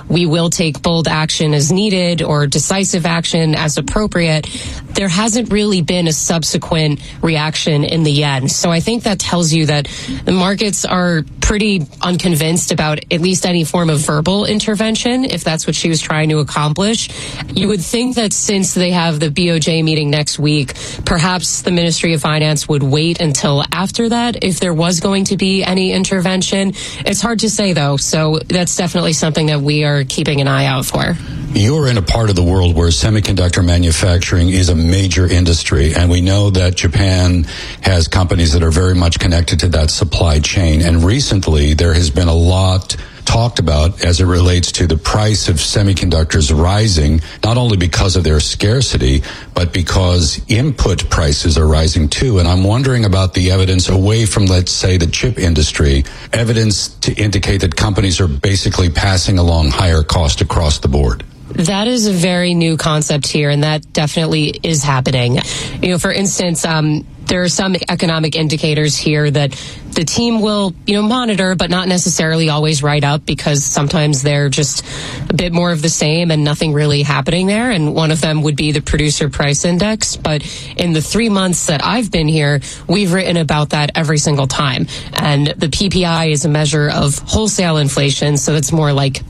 we will take bold action as needed or decisive action as appropriate, there hasn't really been a subsequent reaction in the yen. So I think that tells you that the markets are pretty unconvinced about at least any form of verbal intervention, if that's what she was trying to accomplish. You would think that since they have the BOJ meeting next week, perhaps the Ministry of Finance would wait until after that if there was going to be any intervention. It's hard to say, though, so that's definitely something that we are keeping an eye out for. You're in a part of the world where semiconductor manufacturing is a major industry, and we know that Japan has companies that are very much connected to that supply chain. And recently, there has been a lot talked about as it relates to the price of semiconductors rising, not only because of their scarcity, but because input prices are rising too. And I'm wondering about the evidence away from, let's say, the chip industry, evidence to indicate that companies are basically passing along higher cost across the board. That is a very new concept here, and that definitely is happening. You know, for instance, there are some economic indicators here that the team will, monitor, but not necessarily always write up, because sometimes they're just a bit more of the same and nothing really happening there. And one of them would be the producer price index. But in the 3 months that I've been here, we've written about that every single time. And the PPI is a measure of wholesale inflation, so it's more like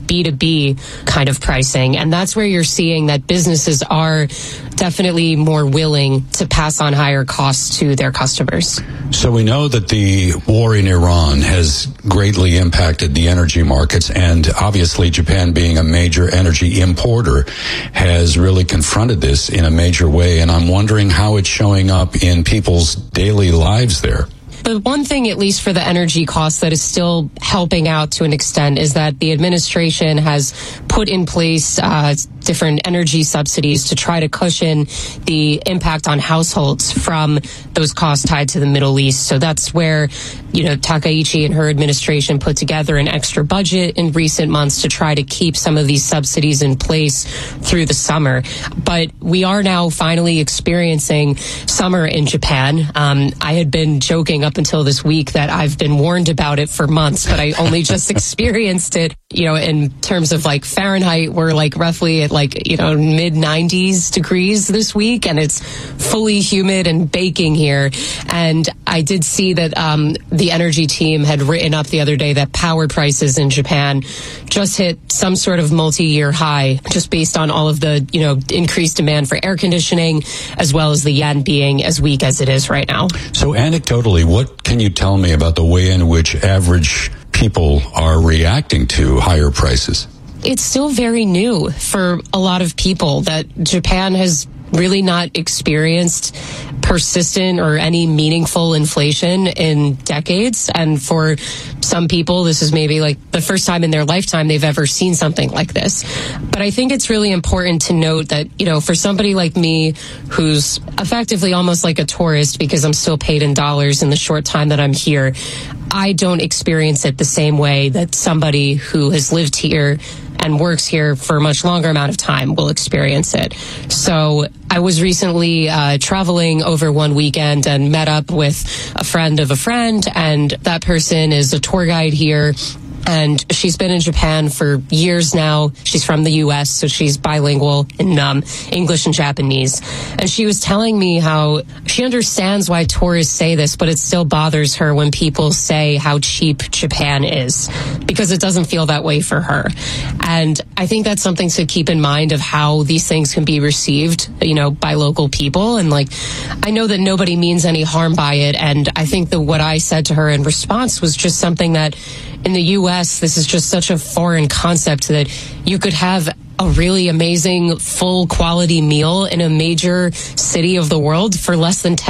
B2B kind of pricing. And that's where you're seeing that businesses are definitely more willing to pass on higher costs to their customers. So we know that the war in Iran has greatly impacted the energy markets, and obviously Japan, being a major energy importer, has really confronted this in a major way. And I'm wondering how it's showing up in people's daily lives there. The one thing, at least for the energy costs, that is still helping out to an extent is that the administration has put in place different energy subsidies to try to cushion the impact on households from those costs tied to the Middle East. So that's where, Takaichi and her administration put together an extra budget in recent months to try to keep some of these subsidies in place through the summer. But we are now finally experiencing summer in Japan. I had been joking up until this week that I've been warned about it for months, but I only just experienced it. In terms of like Fahrenheit, we're like roughly at mid 90s degrees this week, and it's fully humid and baking here. And I did see that the energy team had written up the other day that power prices in Japan just hit some sort of multi-year high, just based on all of the increased demand for air conditioning, as well as the yen being as weak as it is right now. So anecdotally, what can you tell me about the way in which average people are reacting to higher prices? It's still very new for a lot of people that Japan has really not experienced persistent or any meaningful inflation in decades. And for some people, this is maybe like the first time in their lifetime they've ever seen something like this. But I think it's really important to note that, for somebody like me, who's effectively almost like a tourist because I'm still paid in dollars in the short time that I'm here, I don't experience it the same way that somebody who has lived here and works here for a much longer amount of time will experience it. So I was recently traveling over one weekend and met up with a friend of a friend, and that person is a tour guide here. And she's been in Japan for years now. She's from the U.S., so she's bilingual in English and Japanese. And she was telling me how she understands why tourists say this, but it still bothers her when people say how cheap Japan is, because it doesn't feel that way for her. And I think that's something to keep in mind of how these things can be received, by local people. And I know that nobody means any harm by it. And I think that what I said to her in response was just something that in the U.S., this is just such a foreign concept that you could have a really amazing full quality meal in a major city of the world for less than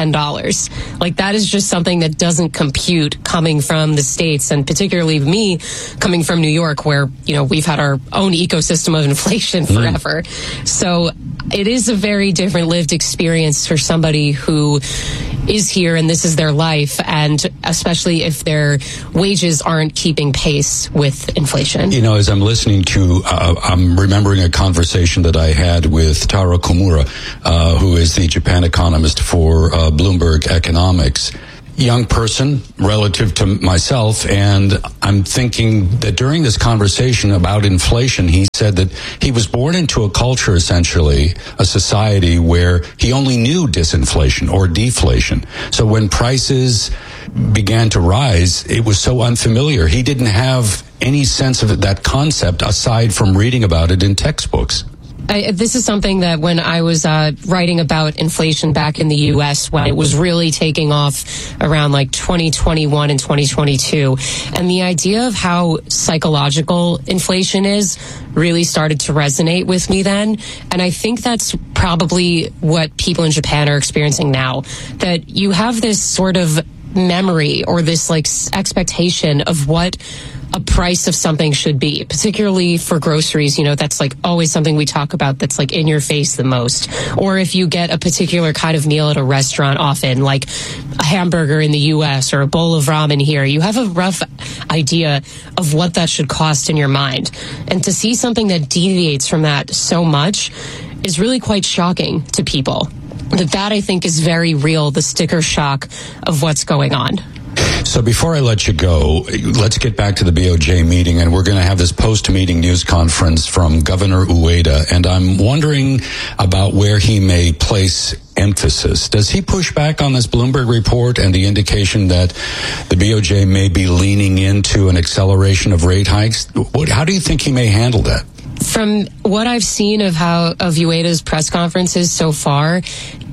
$10. That is just something that doesn't compute coming from the States, and particularly me coming from New York, where, we've had our own ecosystem of inflation forever. So it is a very different lived experience for somebody who is here and this is their life, and especially if their wages aren't keeping pace with inflation. As I'm listening to, I'm remembering a conversation that I had with Taro Komura, who is the Japan economist for Bloomberg Economics. young person relative to myself, and I'm thinking that during this conversation about inflation, he said that he was born into a culture, essentially, a society where he only knew disinflation or deflation. So when prices began to rise, it was so unfamiliar. He didn't have any sense of that concept aside from reading about it in textbooks. This is something that when I was writing about inflation back in the U.S., when it was really taking off around like 2021 and 2022, and the idea of how psychological inflation is really started to resonate with me then. And I think that's probably what people in Japan are experiencing now, that you have this sort of memory or this like expectation of what a price of something should be, particularly for groceries. You know, that's like always something we talk about that's like in your face the most. Or if you get a particular kind of meal at a restaurant, often like a hamburger in the US or a bowl of ramen here, you have a rough idea of what that should cost in your mind. And to see something that deviates from that so much is really quite shocking to people. That I think is very real, the sticker shock of what's going on. So before I let you go, let's get back to the BOJ meeting, and we're going to have this post-meeting news conference from Governor Ueda, and I'm wondering about where he may place emphasis. Does he push back on this Bloomberg report and the indication that the BOJ may be leaning into an acceleration of rate hikes? How do you think he may handle that? From what I've seen of Ueda's press conferences so far,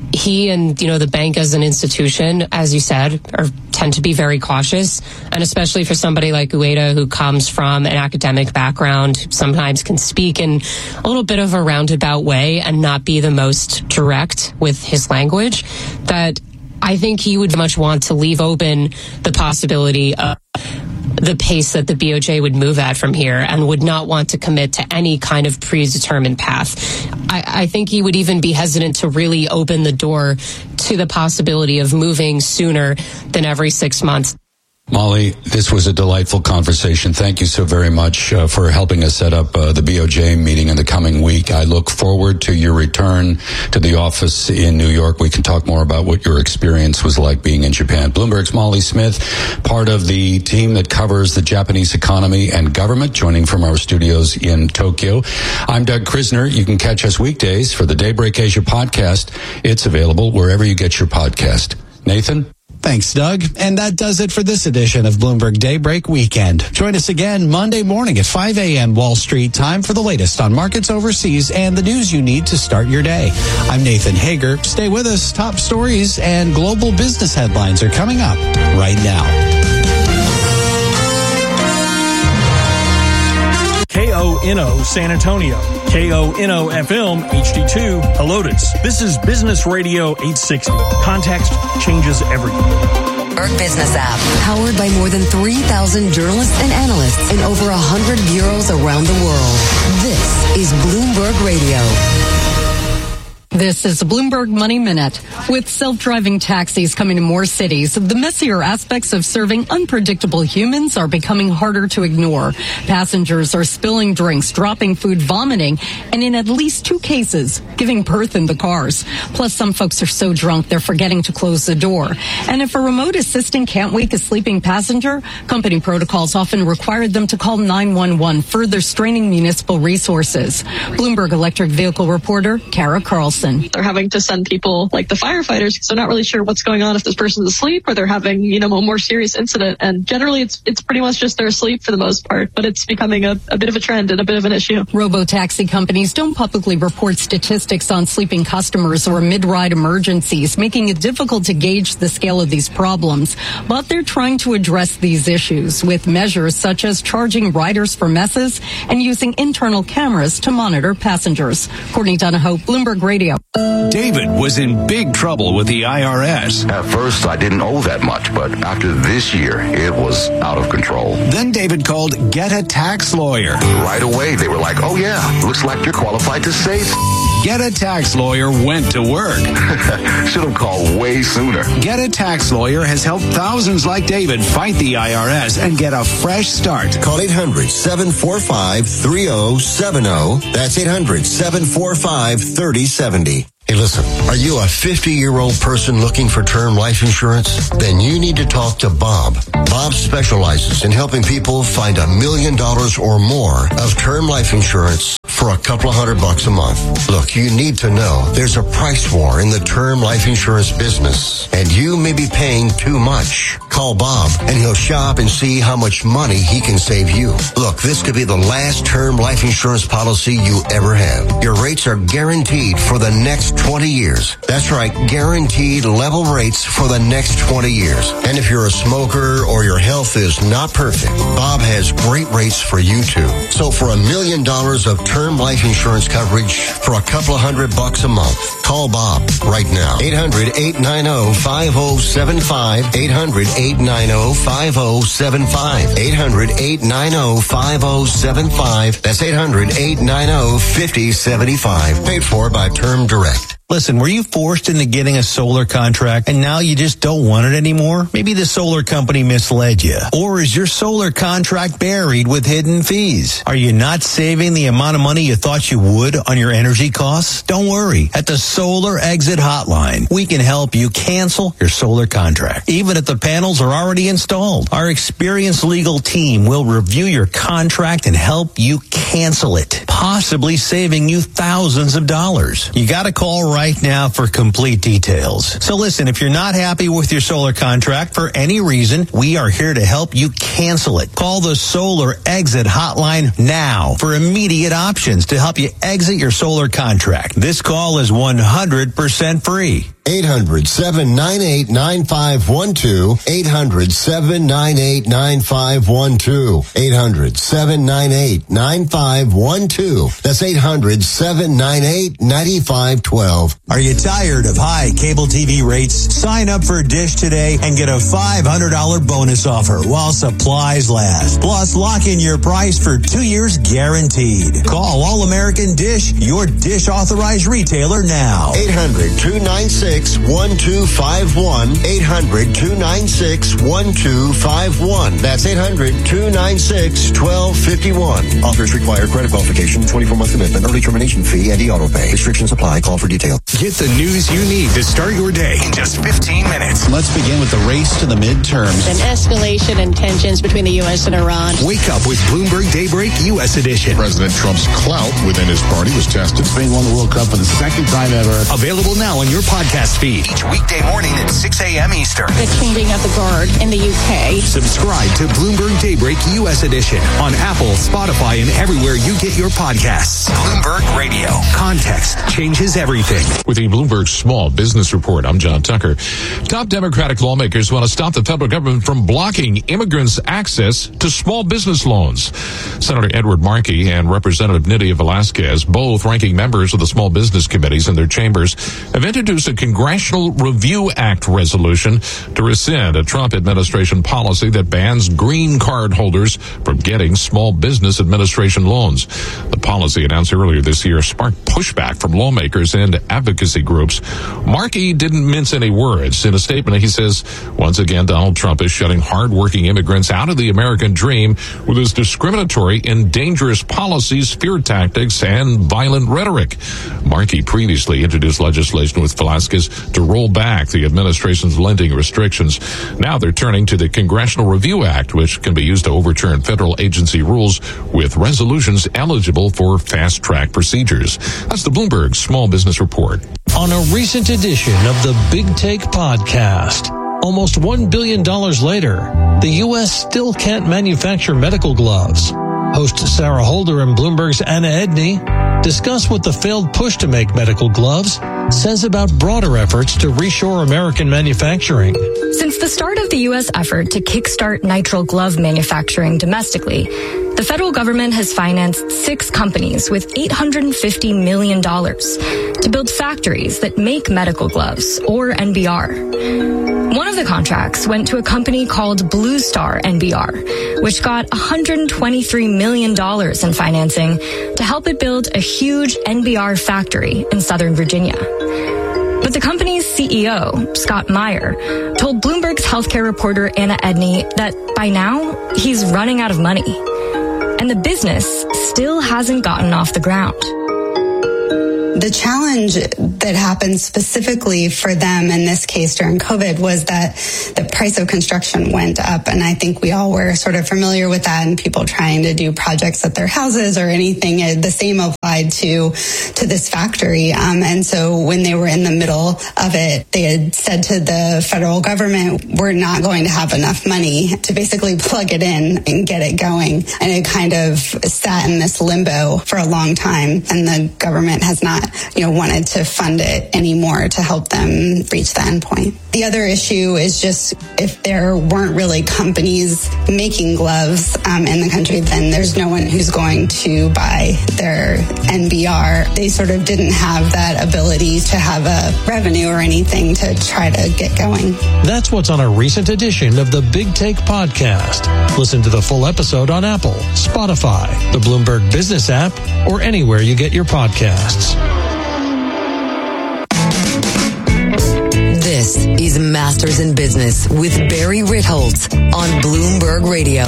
he and, the bank as an institution, as you said, tend to be very cautious. And especially for somebody like Ueda, who comes from an academic background, sometimes can speak in a little bit of a roundabout way and not be the most direct with his language, that I think he would much want to leave open the possibility of the pace that the BOJ would move at from here and would not want to commit to any kind of predetermined path. I think he would even be hesitant to really open the door to the possibility of moving sooner than every 6 months. Molly, this was a delightful conversation. Thank you so very much for helping us set up the BOJ meeting in the coming week. I look forward to your return to the office in New York. We can talk more about what your experience was like being in Japan. Bloomberg's Molly Smith, part of the team that covers the Japanese economy and government, joining from our studios in Tokyo. I'm Doug Krisner. You can catch us weekdays for the Daybreak Asia podcast. It's available wherever you get your podcast. Nathan? Thanks, Doug. And that does it for this edition of Bloomberg Daybreak Weekend. Join us again Monday morning at 5 a.m. Wall Street time for the latest on markets overseas and the news you need to start your day. I'm Nathan Hager. Stay with us. Top stories and global business headlines are coming up right now. KONO San Antonio, KONO FM HD2 Helotes. This is Business Radio 860. Context changes everything. Bloomberg Business App, powered by more than 3,000 journalists and analysts in over 100 bureaus around the world. This is Bloomberg Radio. This is the Bloomberg Money Minute. With self-driving taxis coming to more cities, the messier aspects of serving unpredictable humans are becoming harder to ignore. Passengers are spilling drinks, dropping food, vomiting, and in at least 2 cases, giving birth in the cars. Plus, some folks are so drunk they're forgetting to close the door. And if a remote assistant can't wake a sleeping passenger, company protocols often required them to call 911, further straining municipal resources. Bloomberg electric vehicle reporter Kara Carlson. They're having to send people like the firefighters because they're not really sure what's going on if this person's asleep or they're having, a more serious incident. And generally it's pretty much just they're asleep for the most part, but it's becoming a bit of a trend and a bit of an issue. Robo-taxi companies don't publicly report statistics on sleeping customers or mid-ride emergencies, making it difficult to gauge the scale of these problems. But they're trying to address these issues with measures such as charging riders for messes and using internal cameras to monitor passengers. Courtney Donahoe, Bloomberg Radio. David was in big trouble with the IRS. At first, I didn't owe that much, but after this year, it was out of control. Then David called Get a Tax Lawyer. Right away, they were like, oh yeah, looks like you're qualified to save. Get a Tax Lawyer went to work. Should have called way sooner. Get a Tax Lawyer has helped thousands like David fight the IRS and get a fresh start. Call 800-745-3070. That's 800-745-3070. Hey, listen, are you a 50-year-old person looking for term life insurance? Then you need to talk to Bob. Bob specializes in helping people find $1 million or more of term life insurance for a couple of $100 a month. Look, you need to know there's a price war in the term life insurance business, and you may be paying too much. Call Bob, and he'll shop and see how much money he can save you. Look, this could be the last term life insurance policy you ever have. Your rates are guaranteed for the next 20 years. That's right, guaranteed level rates for the next 20 years. And if you're a smoker or your health is not perfect, Bob has great rates for you too. So for $1 million of term life insurance coverage for a couple of $100 a month, call Bob right now. 800-890-5075. 800-890-5075. 800-890-5075. That's 800-890-5075. Paid for by Term Direct. Listen, were you forced into getting a solar contract and now you just don't want it anymore? Maybe the solar company misled you. Or is your solar contract buried with hidden fees? Are you not saving the amount of money you thought you would on your energy costs? Don't worry. At the Solar Exit Hotline, we can help you cancel your solar contract, even if the panels are already installed. Our experienced legal team will review your contract and help you cancel it, possibly saving you thousands of dollars. You got to call right now for complete details. So listen, if you're not happy with your solar contract for any reason, we are here to help you cancel it. Call the Solar Exit Hotline now for immediate options to help you exit your solar contract. This call is 100% free. 800-798-9512. 800-798-9512. 800-798-9512. That's 800-798-9512. Are you tired of high cable TV rates? Sign up for Dish today and get a $500 bonus offer while supplies last. Plus, lock in your price for 2 years guaranteed. Call All American Dish, your Dish authorized retailer now. 800-296-1251. 800-296-1251. That's 800-296-1251. Offers require credit qualification, 24-month commitment, early termination fee, and auto pay. Restrictions apply. Call for details. Get the news you need to start your day in just 15 minutes. Let's begin with the race to the midterms. An escalation in tensions between the U.S. and Iran. Wake up with Bloomberg Daybreak U.S. edition. President Trump's clout within his party was tested. Spain won the World Cup for the second time ever. Available now on your podcast feed. Each weekday morning at 6 a.m. Eastern. The changing of the guard in the UK. Subscribe to Bloomberg Daybreak U.S. edition on Apple, Spotify, and everywhere you get your podcasts. Bloomberg Radio. Context changes everything. With the Bloomberg Small Business Report, I'm John Tucker. Top Democratic lawmakers want to stop the federal government from blocking immigrants' access to small business loans. Senator Edward Markey and Representative Nydia Velázquez, both ranking members of the small business committees in their chambers, have introduced a Congressional Review Act resolution to rescind a Trump administration policy that bans green card holders from getting small business administration loans. The policy announced earlier this year sparked pushback from lawmakers and advocacy groups. Markey didn't mince any words. In a statement, he says, once again, Donald Trump is shutting hardworking immigrants out of the American dream with his discriminatory and dangerous policies, fear tactics, and violent rhetoric. Markey previously introduced legislation with Velázquez to roll back the administration's lending restrictions. Now they're turning to the Congressional Review Act, which can be used to overturn federal agency rules with resolutions eligible for fast-track procedures. That's the Bloomberg Small Business Report. On a recent edition of the Big Take podcast, almost $1 billion later, the U.S. still can't manufacture medical gloves. Host Sarah Holder and Bloomberg's Anna Edney discuss what the failed push to make medical gloves says about broader efforts to reshore American manufacturing. Since the start of the U.S. effort to kickstart nitrile glove manufacturing domestically, the federal government has financed 6 companies with $850 million to build factories that make medical gloves, or NBR. One of the contracts went to a company called Blue Star NBR, which got $123 million in financing to help it build a huge NBR factory in Southern Virginia. But the company's CEO, Scott Meyer, told Bloomberg's healthcare reporter Anna Edney that by now he's running out of money. And the business still hasn't gotten off the ground. The challenge that happened specifically for them in this case during COVID was that the price of construction went up. And I think we all were sort of familiar with that, and people trying to do projects at their houses or anything. The same applied to this factory. And so when they were in the middle of it, they had said to the federal government, we're not going to have enough money to basically plug it in and get it going. And it kind of sat in this limbo for a long time. And the government has not, wanted to fund it anymore to help them reach the end point. The other issue is just if there weren't really companies making gloves in the country, then there's no one who's going to buy their NBR. They sort of didn't have that ability to have a revenue or anything to try to get going. That's what's on a recent edition of the Big Take podcast. Listen to the full episode on Apple, Spotify, the Bloomberg Business app, or anywhere you get your podcasts. This is Masters in Business with Barry Ritholtz on Bloomberg Radio.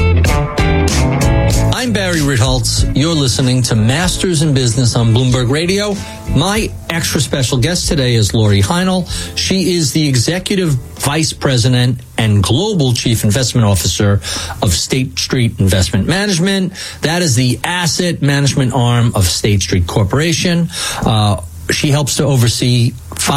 I'm Barry Ritholtz. You're listening to Masters in Business on Bloomberg Radio. My extra special guest today is Lori Heinel. She is the Executive Vice President and Global Chief Investment Officer of State Street Investment Management. That is the asset management arm of State Street Corporation. She helps to oversee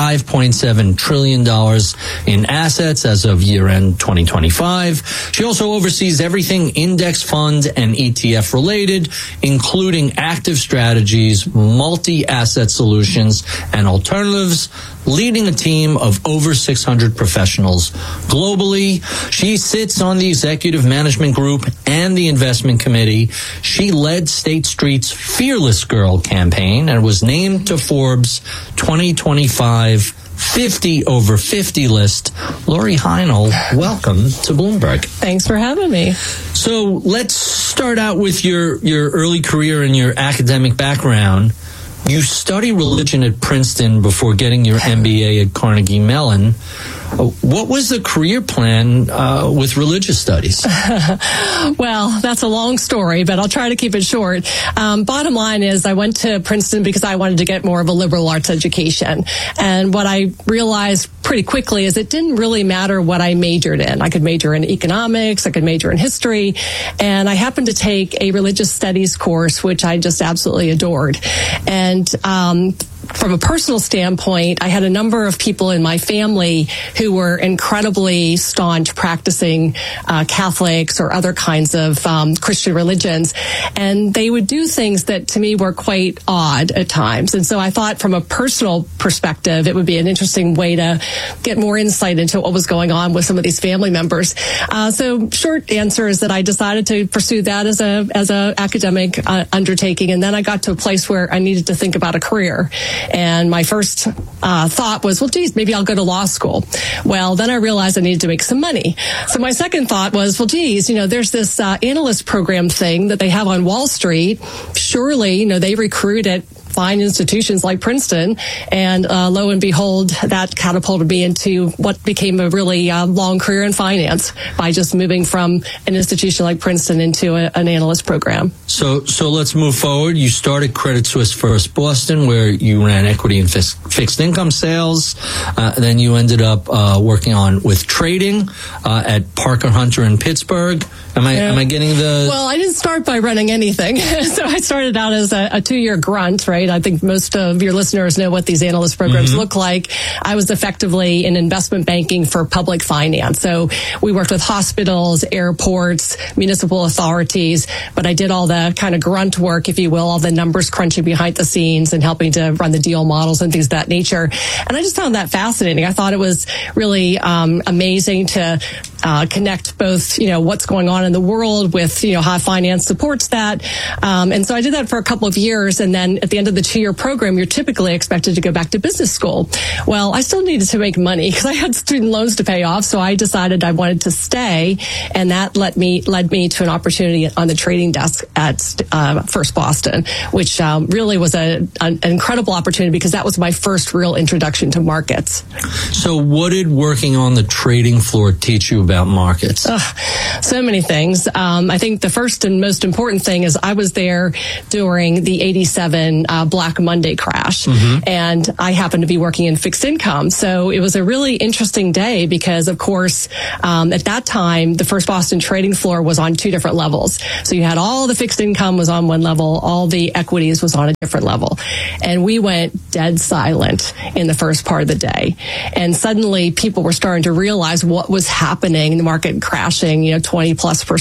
$5.7 trillion in assets as of year-end 2025. She also oversees everything index fund and ETF related, including active strategies, multi-asset solutions, and alternatives, leading a team of over 600 professionals globally. She sits on the Executive Management Group and the Investment Committee. She led State Street's Fearless Girl campaign and was named to Forbes 2025 50 over 50 list. Lori Heinel, welcome to Bloomberg. Thanks for having me. So let's start out with your early career and your academic background. You study religion at Princeton before getting your MBA at Carnegie Mellon. What was the career plan with religious studies? Well, that's a long story, but I'll try to keep it short. Bottom line is I went to Princeton because I wanted to get more of a liberal arts education. And what I realized pretty quickly is it didn't really matter what I majored in. I could major in economics, I could major in history, and I happened to take a religious studies course, which I just absolutely adored. And from a personal standpoint, I had a number of people in my family who were incredibly staunch practicing Catholics or other kinds of Christian religions. And they would do things that to me were quite odd at times. And so I thought from a personal perspective, it would be an interesting way to get more insight into what was going on with some of these family members. So short answer is that I decided to pursue that as a academic undertaking. And then I got to a place where I needed to think about a career. And my first thought was, well, geez, maybe I'll go to law school. Well, then I realized I needed to make some money. So my second thought was, well, geez, there's this analyst program thing that they have on Wall Street. Surely, they recruit at fine institutions like Princeton. And lo and behold, that catapulted me into what became a really long career in finance by just moving from an institution like Princeton into an analyst program. So let's move forward. You started Credit Suisse First Boston, where you ran equity and fixed income sales. Then you ended up working with trading at Parker Hunter in Pittsburgh. Am I getting the... Well, I didn't start by running anything. So I started out as a 2-year grunt, right? I think most of your listeners know what these analyst programs look like. I was effectively in investment banking for public finance. So we worked with hospitals, airports, municipal authorities, but I did all the kind of grunt work, if you will, all the numbers crunching behind the scenes and helping to run the deal models and things of that nature. And I just found that fascinating. I thought it was really amazing to connect both, what's going on in the world with, how finance supports that. And so I did that for a couple of years. And then at the end of the 2-year program, you're typically expected to go back to business school. Well, I still needed to make money because I had student loans to pay off. So I decided I wanted to stay. And that led me to an opportunity on the trading desk at First Boston, which really was an incredible opportunity because that was my first real introduction to markets. So what did working on the trading floor teach you about markets? So many things. I think the first and most important thing is I was there during the 87 Black Monday crash, and I happened to be working in fixed income. So it was a really interesting day because, of course, at that time, the First Boston trading floor was on two different levels. So you had all the fixed income was on one level, all the equities was on a different level. And we went dead silent in the first part of the day. And suddenly people were starting to realize what was happening, the market crashing, 20+%.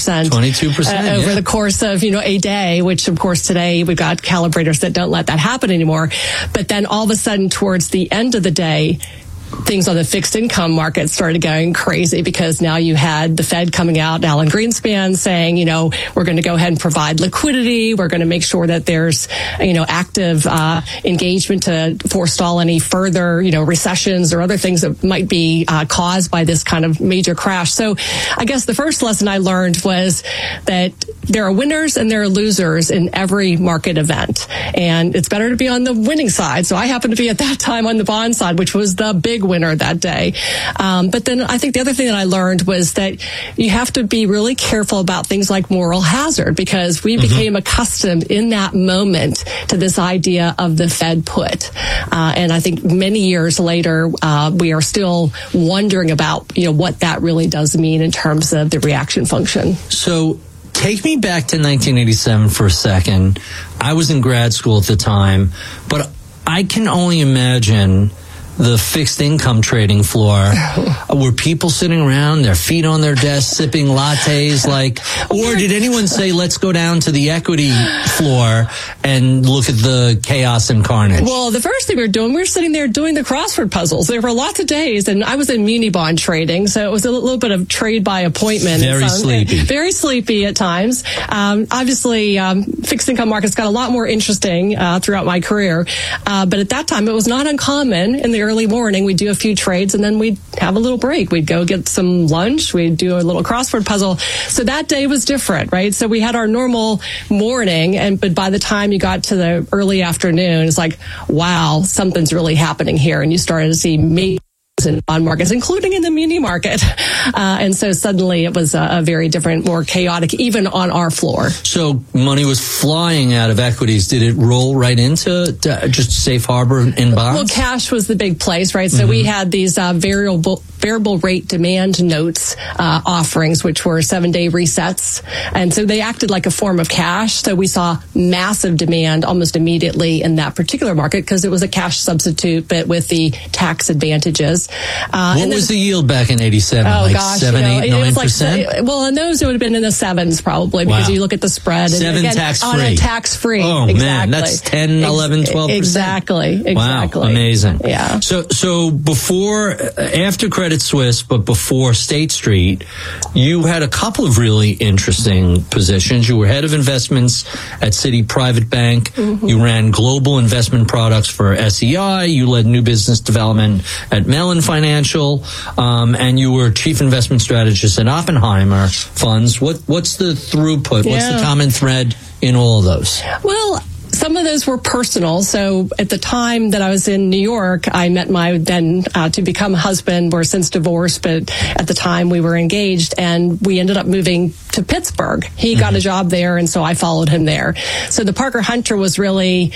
22% over the course of, a day, which of course today we've got calibrators that don't let that happen anymore. But then all of a sudden towards the end of the day, things on the fixed income market started going crazy because now you had the Fed coming out, Alan Greenspan saying, we're going to go ahead and provide liquidity. We're going to make sure that there's, active engagement to forestall any further, recessions or other things that might be caused by this kind of major crash. So I guess the first lesson I learned was that there are winners and there are losers in every market event. And it's better to be on the winning side. So I happened to be at that time on the bond side, which was the big winner that day. But then I think the other thing that I learned was that you have to be really careful about things like moral hazard because we became accustomed in that moment to this idea of the Fed put. And I think many years later, we are still wondering about, what that really does mean in terms of the reaction function. So take me back to 1987 for a second. I was in grad school at the time, but I can only imagine the fixed income trading floor. Were people sitting around, their feet on their desks, sipping lattes, or did anyone say, let's go down to the equity floor and look at the chaos and carnage? Well, the first thing we were sitting there doing the crossword puzzles. There were lots of days, and I was in muni bond trading, so it was a little bit of trade by appointment. Very sleepy at times. Obviously, fixed income markets got a lot more interesting throughout my career, but at that time, it was not uncommon in the early morning. We'd do a few trades and then we'd have a little break. We'd go get some lunch. We'd do a little crossword puzzle. So that day was different, right? So we had our normal morning, but by the time you got to the early afternoon, it's like, wow, something's really happening here. And you started to see in bond markets, including in the muni market. And so suddenly it was a very different, more chaotic, even on our floor. So money was flying out of equities. Did it roll right into just safe harbor in bonds? Well, cash was the big place, right? So we had these variable rate demand notes offerings, which were 7-day resets. And so they acted like a form of cash. So we saw massive demand almost immediately in that particular market because it was a cash substitute, but with the tax advantages. What was the yield back in 87? Oh, like gosh, 7, 8, 9%? Well, in those it would have been in the sevens probably because you look at the spread. And again, tax-free. On a tax-free. Oh, exactly. Man, that's 10, 11, 12%. Exactly. Wow, amazing. Yeah. So after Credit Suisse, but before State Street, you had a couple of really interesting positions. You were head of investments at Citi Private Bank. You ran global investment products for SEI. You led new business development at Mellon Financial, and you were chief investment strategist at Oppenheimer Funds. What's the throughput? What's the common thread in all of those? Well, some of those were personal. So at the time that I was in New York, I met my then to become husband. We're since divorced, but at the time we were engaged, and we ended up moving to Pittsburgh. He got a job there, and so I followed him there. So the Parker Hunter was really,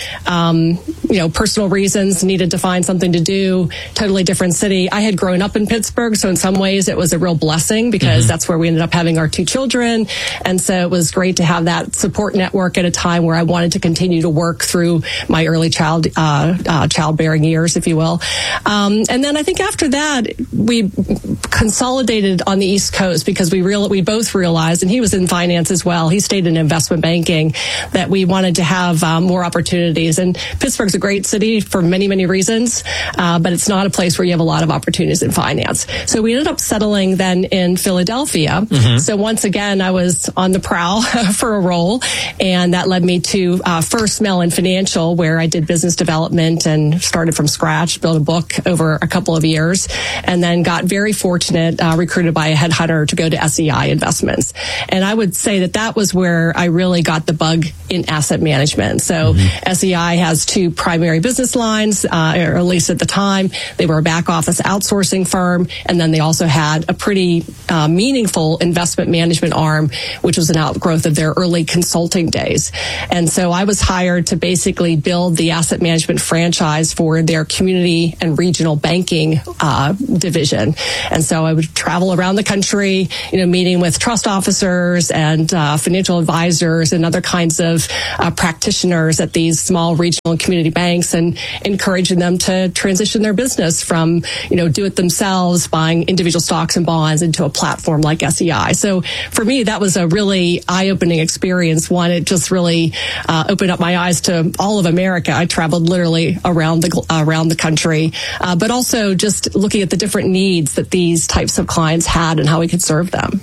personal reasons, needed to find something to do, totally different city. I had grown up in Pittsburgh, so in some ways it was a real blessing because that's where we ended up having our 2 children. And so it was great to have that support network at a time where I wanted to continue to work through my early childbearing years, if you will. And then I think after that, we consolidated on the East Coast because we both realized, and he was in finance as well, he stayed in investment banking, that we wanted to have more opportunities. And Pittsburgh's a great city for many, many reasons, but it's not a place where you have a lot of opportunities in finance. So we ended up settling then in Philadelphia. So once again, I was on the prowl for a role, and that led me to first Mellon Financial, where I did business development and started from scratch, built a book over a couple of years, and then got very fortunate fortunate, recruited by a headhunter to go to SEI Investments. And I would say that was where I really got the bug in asset management. So SEI has two primary business lines, or at least at the time. They were a back office outsourcing firm, and then they also had a pretty meaningful investment management arm, which was an outgrowth of their early consulting days. And so I was hired to basically build the asset management franchise for their community and regional banking division. And so I would travel around the country, meeting with trust officers and financial advisors and other kinds of practitioners at these small regional and community banks, and encouraging them to transition their business from, do it themselves, buying individual stocks and bonds, into a platform like SEI. So for me, that was a really eye-opening experience. One, it just really opened up my eyes to all of America. I traveled literally around the country, but also just looking at the different needs that these types of clients had and how we could serve them.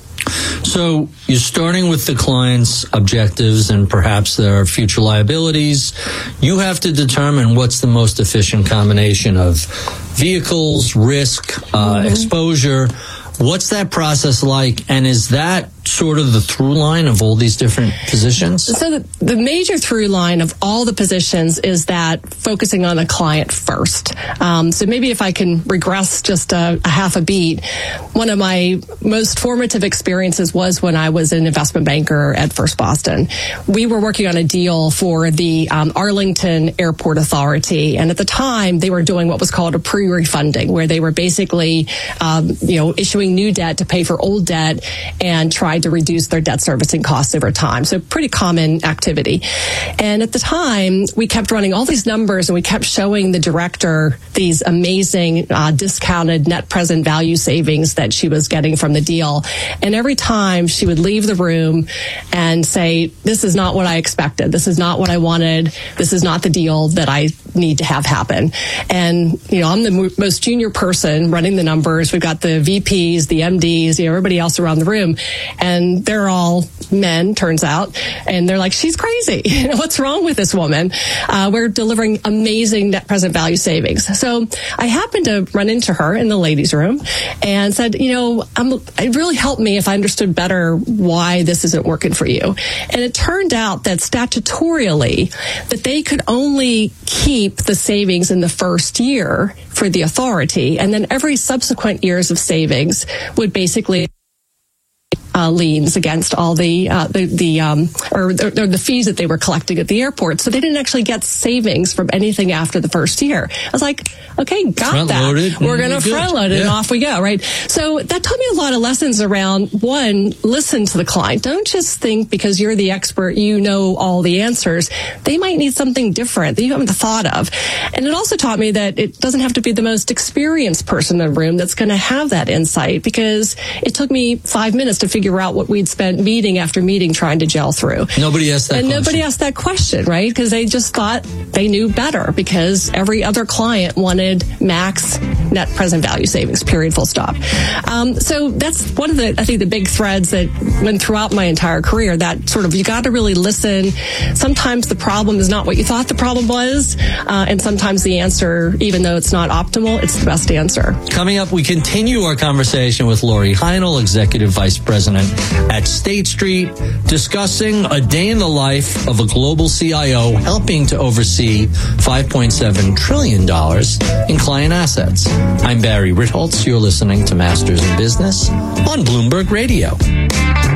So you're starting with the client's objectives and perhaps their future liabilities. You have to determine what's the most efficient combination of vehicles, risk, exposure. What's that process like, and is that sort of the through line of all these different positions? So the major through line of all the positions is that focusing on the client first. So maybe if I can regress just a half a beat, one of my most formative experiences was when I was an investment banker at First Boston. We were working on a deal for the Arlington Airport Authority, and at the time they were doing what was called a pre-refunding, where they were basically issuing new debt to pay for old debt and try to reduce their debt servicing costs over time. So pretty common activity. And at the time, we kept running all these numbers, and we kept showing the director these amazing discounted net present value savings that she was getting from the deal. And every time she would leave the room and say, this is not what I expected. This is not what I wanted. This is not the deal that I need to have happen. And, I'm the most junior person running the numbers. We've got the VPs, the MDs, everybody else around the room. And they're all men, turns out. And they're like, she's crazy. What's wrong with this woman? We're delivering amazing net present value savings. So I happened to run into her in the ladies' room and said, it really helped me if I understood better why this isn't working for you. And it turned out that statutorily, that they could only keep the savings in the first year for the authority, and then every subsequent years of savings would basically liens against all the fees that they were collecting at the airport. So they didn't actually get savings from anything after the first year. I was like, okay, got that. We're going to front load it and off we go, right? So that taught me a lot of lessons around, one, listen to the client. Don't just think because you're the expert, you know all the answers. They might need something different that you haven't thought of. And it also taught me that it doesn't have to be the most experienced person in the room that's going to have that insight, because it took me 5 minutes to figure out what we'd spent meeting after meeting trying to gel through. Nobody asked that question. Nobody asked that question, right? Because they just thought they knew better, because every other client wanted max net present value savings, period, full stop. So that's one of the big threads that went throughout my entire career, that sort of, you got to really listen. Sometimes the problem is not what you thought the problem was. And sometimes the answer, even though it's not optimal, it's the best answer. Coming up, we continue our conversation with Lori Heinl, Executive Vice President at State Street, discussing a day in the life of a global CIO helping to oversee $5.7 trillion in client assets. I'm Barry Ritholtz. You're listening to Masters in Business on Bloomberg Radio.